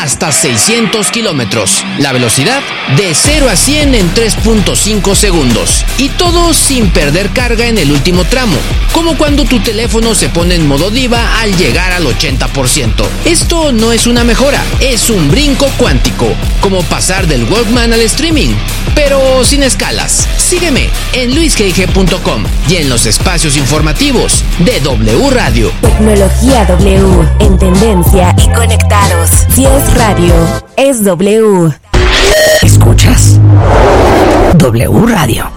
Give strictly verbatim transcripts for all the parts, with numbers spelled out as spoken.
hasta seiscientos kilómetros. La velocidad de cero a cien en tres punto cinco segundos. Y todo sin perder carga en el último tramo, como cuando tu teléfono se pone en modo diva al llegar al ochenta por ciento. Esto no es una mejora, es un brinco cuántico, como pasar del Walkman al streaming, pero sin escalas. Sígueme en luis g g punto com y en los espacios informativos de W Radio. Tecnología W, en tendencia y conectados. Si es radio, es W. ¿Escuchas? W Radio.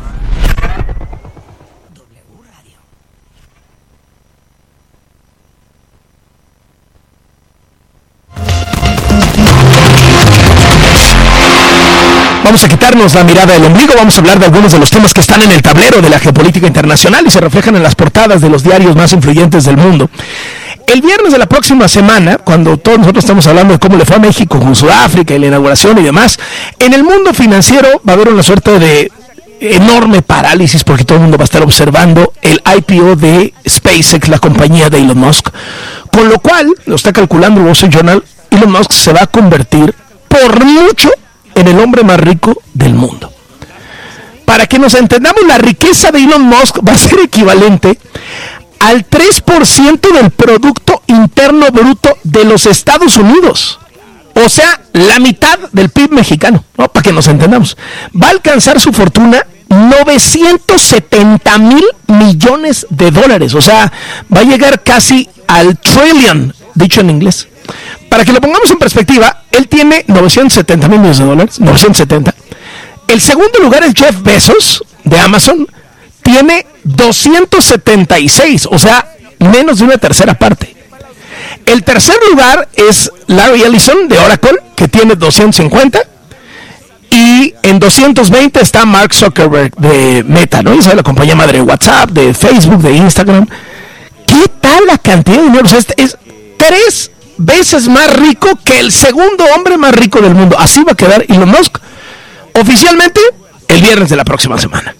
Vamos a quitarnos la mirada del ombligo, vamos a hablar de algunos de los temas que están en el tablero de la geopolítica internacional y se reflejan en las portadas de los diarios más influyentes del mundo. El viernes de la próxima semana, cuando todos nosotros estamos hablando de cómo le fue a México con Sudáfrica y la inauguración y demás, en el mundo financiero va a haber una suerte de enorme parálisis porque todo el mundo va a estar observando el I P O de SpaceX, la compañía de Elon Musk, con lo cual, lo está calculando el Wall Street Journal, Elon Musk se va a convertir por mucho en el hombre más rico del mundo. Para que nos entendamos, la riqueza de Elon Musk va a ser equivalente al tres por ciento del Producto Interno Bruto de los Estados Unidos. O sea, la mitad del P I B mexicano, ¿no? Para que nos entendamos. Va a alcanzar su fortuna novecientos setenta mil millones de dólares. O sea, va a llegar casi al trillion, dicho en inglés. Para que lo pongamos en perspectiva, él tiene novecientos setenta mil millones de dólares, novecientos setenta. El segundo lugar es Jeff Bezos, de Amazon, tiene doscientos setenta y seis, o sea, menos de una tercera parte. El tercer lugar es Larry Ellison, de Oracle, que tiene doscientos cincuenta. Y en doscientos veinte está Mark Zuckerberg, de Meta, ¿no? Esa es la compañía madre de WhatsApp, de Facebook, de Instagram. ¿Qué tal la cantidad de dinero? O sea, es, es tres veces más rico que el segundo hombre más rico del mundo. Así va a quedar Elon Musk oficialmente el viernes de la próxima semana.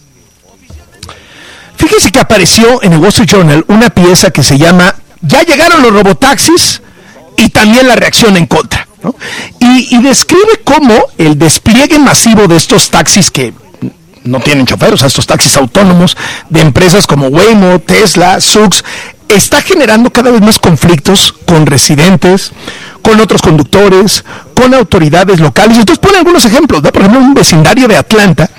Fíjese que apareció en el Wall Street Journal una pieza que se llama "Ya llegaron los robotaxis" y también la reacción en contra, ¿no? Y, y describe cómo el despliegue masivo de estos taxis que no tienen chofer, o sea, estos taxis autónomos de empresas como Waymo, Tesla, Zoox, está generando cada vez más conflictos con residentes, con otros conductores, con autoridades locales. Entonces pone algunos ejemplos, ¿no? Por ejemplo, un vecindario de Atlanta,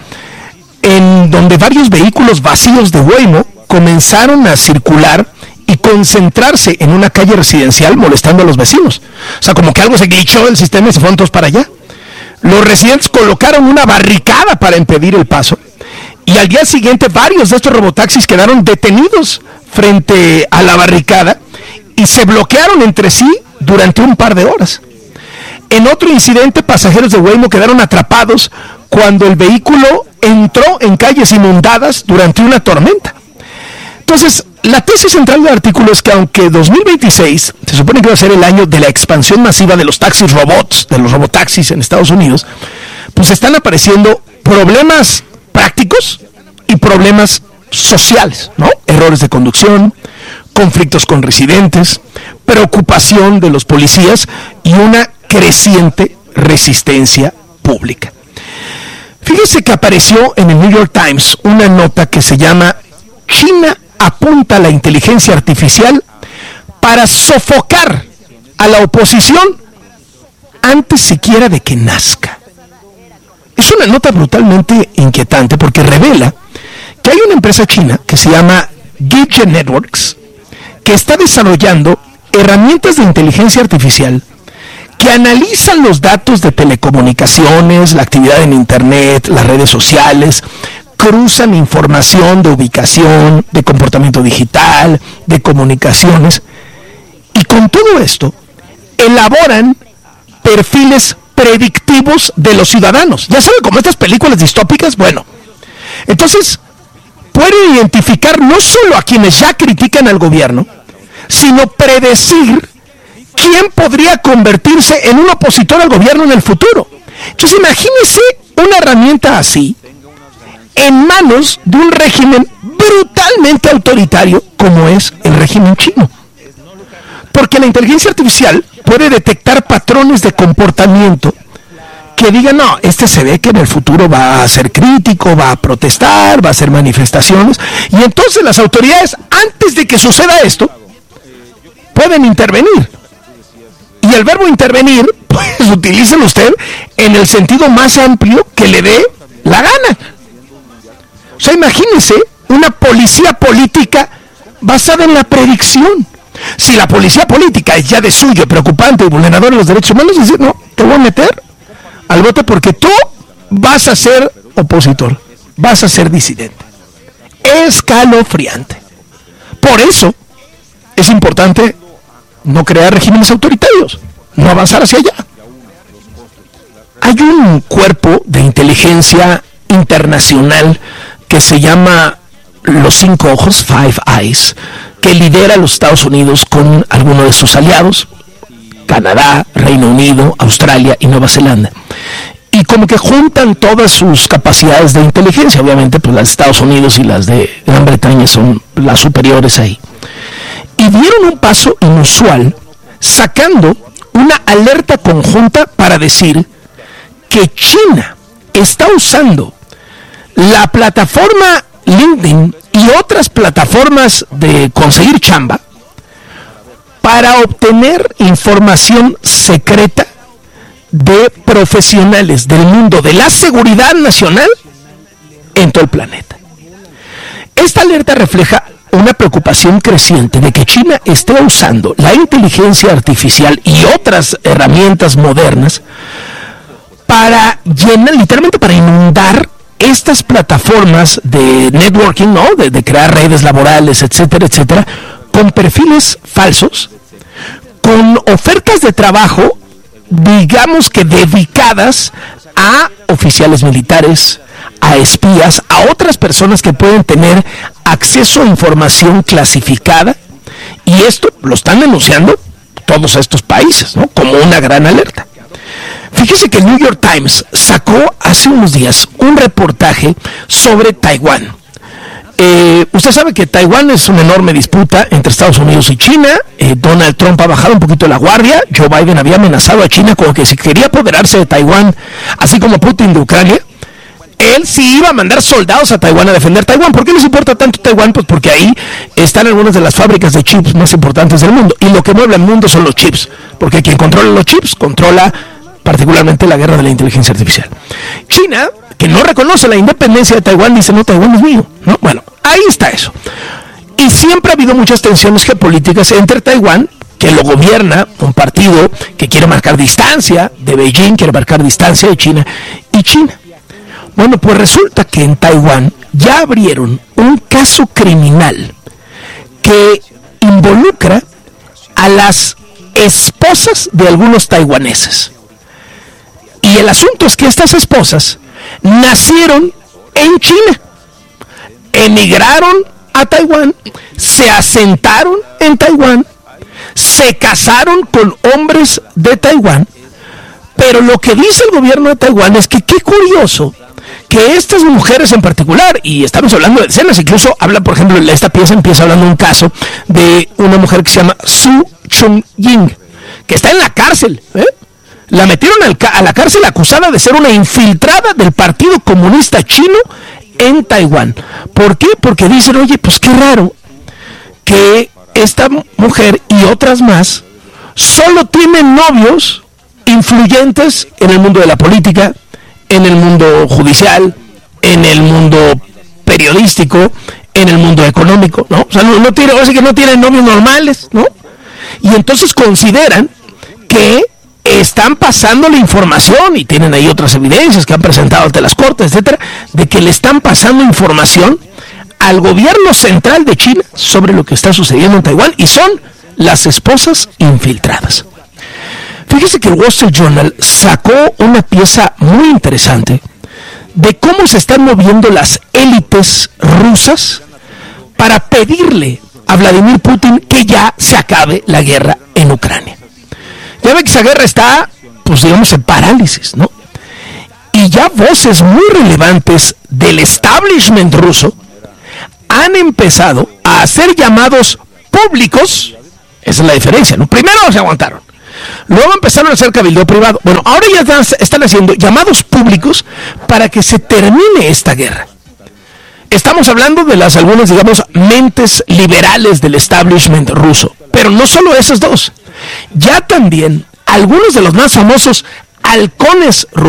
en donde varios vehículos vacíos de Waymo comenzaron a circular y concentrarse en una calle residencial molestando a los vecinos. O sea, como que algo se glitchó el sistema y se fueron todos para allá. Los residentes colocaron una barricada para impedir el paso y al día siguiente varios de estos robotaxis quedaron detenidos frente a la barricada y se bloquearon entre sí durante un par de horas. En otro incidente, pasajeros de Waymo quedaron atrapados cuando el vehículo entró en calles inundadas durante una tormenta. Entonces, la tesis central del artículo es que aunque dos mil veintiséis se supone que va a ser el año de la expansión masiva de los taxis robots, de los robotaxis en Estados Unidos, pues están apareciendo problemas prácticos y problemas sociales, ¿no? Errores de conducción, conflictos con residentes, preocupación de los policías y una creciente resistencia pública. Fíjese que apareció en el New York Times una nota que se llama "China apunta a la inteligencia artificial para sofocar a la oposición antes siquiera de que nazca". Es una nota brutalmente inquietante porque revela que hay una empresa china que se llama Gijin Networks que está desarrollando herramientas de inteligencia artificial que analizan los datos de telecomunicaciones, la actividad en internet, las redes sociales, cruzan información de ubicación, de comportamiento digital, de comunicaciones, y con todo esto elaboran perfiles predictivos de los ciudadanos. Ya saben, como estas películas distópicas, bueno, entonces pueden identificar no solo a quienes ya critican al gobierno, sino predecir quién podría convertirse en un opositor al gobierno en el futuro. Entonces imagínese una herramienta así en manos de un régimen brutalmente autoritario como es el régimen chino. Porque la inteligencia artificial puede detectar patrones de comportamiento que digan, no, este se ve que en el futuro va a ser crítico, va a protestar, va a hacer manifestaciones, y entonces las autoridades, antes de que suceda esto, pueden intervenir. Y el verbo intervenir, pues utilícelo usted en el sentido más amplio que le dé la gana. O sea, imagínese una policía política basada en la predicción. Si la policía política es ya de suyo preocupante y vulnerador de los derechos humanos, es decir, no, te voy a meter al bote porque tú vas a ser opositor, vas a ser disidente. Escalofriante. Por eso es importante no crear regímenes autoritarios, no avanzar hacia allá. Hay un cuerpo de inteligencia internacional que se llama los cinco ojos, Five Eyes, que lidera a los Estados Unidos con algunos de sus aliados, Canadá, Reino Unido, Australia y Nueva Zelanda. Y como que juntan todas sus capacidades de inteligencia, obviamente pues las de Estados Unidos y las de Gran Bretaña son las superiores ahí. Y dieron un paso inusual, sacando una alerta conjunta para decir que China está usando la plataforma LinkedIn y otras plataformas de conseguir chamba para obtener información secreta de profesionales del mundo de la seguridad nacional en todo el planeta. Esta alerta refleja una preocupación creciente de que China esté usando la inteligencia artificial y otras herramientas modernas para llenar, literalmente para inundar estas plataformas de networking, ¿no? De, de crear redes laborales, etcétera, etcétera, con perfiles falsos, con ofertas de trabajo, digamos que dedicadas a oficiales militares, a espías, a otras personas que pueden tener acceso a información clasificada, y esto lo están denunciando todos estos países, ¿no? Como una gran alerta. Fíjese que el New York Times sacó hace unos días un reportaje sobre Taiwán. Eh, usted sabe que Taiwán es una enorme disputa entre Estados Unidos y China. eh, Donald Trump ha bajado un poquito la guardia. Joe Biden había amenazado a China como que si quería apoderarse de Taiwán, así como Putin de Ucrania, él sí iba a mandar soldados a Taiwán a defender Taiwán. ¿Por qué les importa tanto Taiwán? Pues porque ahí están algunas de las fábricas de chips más importantes del mundo, y lo que mueve el mundo son los chips, porque quien controla los chips controla particularmente la guerra de la inteligencia artificial. China, que no reconoce la independencia de Taiwán, dice, no, Taiwán es mío, ¿no? Bueno, ahí está eso. Y siempre ha habido muchas tensiones geopolíticas entre Taiwán, que lo gobierna un partido que quiere marcar distancia de Beijing, quiere marcar distancia de China, y China. Bueno, pues resulta que en Taiwán ya abrieron un caso criminal que involucra a las esposas de algunos taiwaneses. Y el asunto es que estas esposas nacieron en China, emigraron a Taiwán, se asentaron en Taiwán, se casaron con hombres de Taiwán, pero lo que dice el gobierno de Taiwán es que qué curioso que estas mujeres en particular, y estamos hablando de decenas, incluso habla, por ejemplo, esta pieza empieza hablando de un caso de una mujer que se llama Su Chun-ying, que está en la cárcel, ¿eh? La metieron al ca- a la cárcel acusada de ser una infiltrada del Partido Comunista Chino en Taiwán. ¿Por qué? Porque dicen, oye, pues qué raro que esta mujer y otras más solo tienen novios influyentes en el mundo de la política, en el mundo judicial, en el mundo periodístico, en el mundo económico, ¿no? O sea, no, no tiene, o sea, que no tienen novios normales, ¿no? Y entonces consideran que están pasando la información, y tienen ahí otras evidencias que han presentado ante las cortes, etcétera, de que le están pasando información al gobierno central de China sobre lo que está sucediendo en Taiwán, y son las esposas infiltradas. Fíjese que el Wall Street Journal sacó una pieza muy interesante de cómo se están moviendo las élites rusas para pedirle a Vladimir Putin que ya se acabe la guerra en Ucrania. Ya ve que esa guerra está, pues digamos, en parálisis, ¿no? Y ya voces muy relevantes del establishment ruso han empezado a hacer llamados públicos Esa es la diferencia, ¿no? Primero se aguantaron. Luego empezaron a hacer cabildeo privado. Bueno, ahora ya están, están haciendo llamados públicos para que se termine esta guerra. Estamos hablando de las algunas, digamos, mentes liberales del establishment ruso. Pero no solo esos dos. Ya también algunos de los más famosos halcones rusos